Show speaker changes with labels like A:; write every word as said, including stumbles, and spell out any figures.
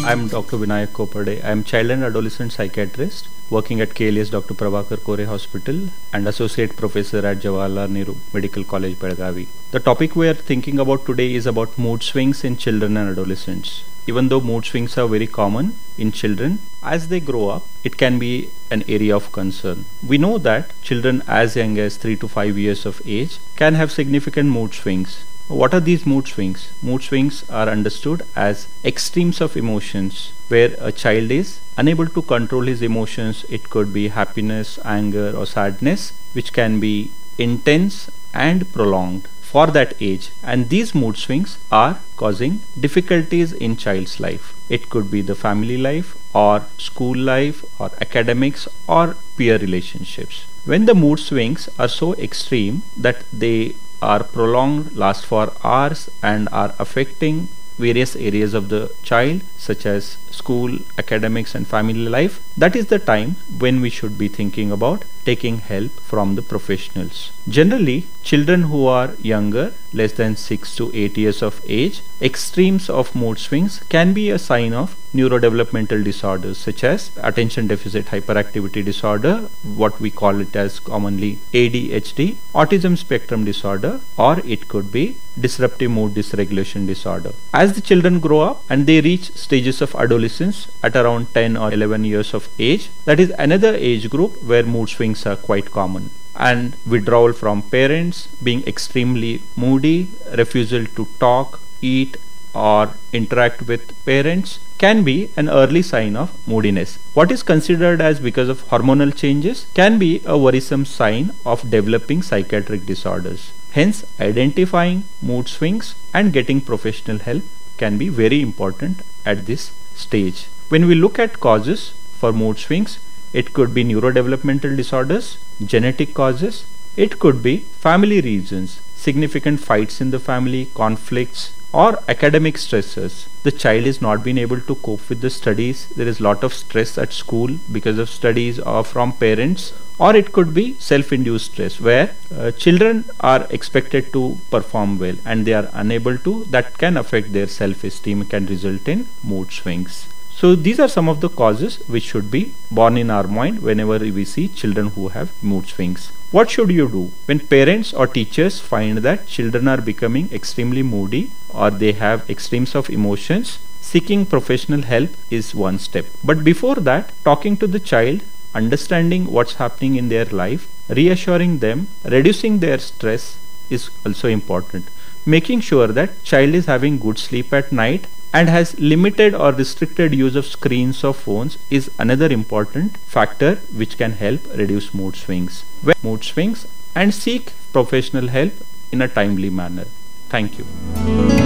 A: I'm Doctor Vinayak Kopade. I'm child and adolescent psychiatrist working at K L S Doctor Prabhakar Kore Hospital and associate professor at Jawaharlal Nehru Medical College, Belagavi. The topic we are thinking about today is about mood swings in children and adolescents. Even though mood swings are very common in children, as they grow up, it can be an area of concern. We know that children as young as three to five years of age can have significant mood swings. What are these mood swings? Mood swings are understood as extremes of emotions where a child is unable to control his emotions. It could be happiness, anger, or sadness, which can be intense and prolonged for that age, and these mood swings are causing difficulties in child's life. It could be the family life or school life or academics or peer relationships. When the mood swings are so extreme that they are prolonged, last for hours, and are affecting various areas of the child such as school, academics and family life, that is the time when we should be thinking about taking help from the professionals. Generally, children who are younger, less than six to eight years of age, extremes of mood swings can be a sign of neurodevelopmental disorders such as attention deficit hyperactivity disorder, what we call it as commonly A D H D, autism spectrum disorder, or it could be disruptive mood dysregulation disorder. As the children grow up and they reach stages of adolescence at around ten or eleven years of age, that is another age group where mood swings are quite common. And withdrawal from parents, being extremely moody, refusal to talk, eat or interact with parents can be an early sign of moodiness. What is considered as because of hormonal changes can be a worrisome sign of developing psychiatric disorders. Hence, identifying mood swings and getting professional help can be very important at this stage. When we look at causes for mood swings, it could be neurodevelopmental disorders, genetic causes, it could be family reasons, significant fights in the family, conflicts, or academic stressors. The child is not being able to cope with the studies. There is a lot of stress at school because of studies or from parents, or it could be self-induced stress where uh, children are expected to perform well and they are unable to. That can affect their self-esteem, can result in mood swings. So these are some of the causes which should be borne in our mind whenever we see children who have mood swings. What should you do when parents or teachers find that children are becoming extremely moody or they have extremes of emotions? Seeking professional help is one step. But before that, talking to the child, understanding what's happening in their life, reassuring them, reducing their stress is also important. Making sure that child is having good sleep at night and has limited or restricted use of screens or phones is another important factor which can help reduce mood swings. Mood swings and seek professional help in a timely manner. Thank you.